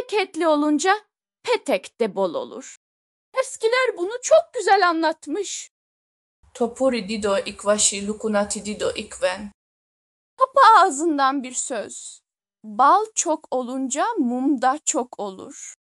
Bereketli olunca petek de bol olur. Eskiler bunu çok güzel anlatmış. Topuri dido ikvashi lukunati dido ikven. Papa ağzından bir söz. Bal çok olunca mum da çok olur.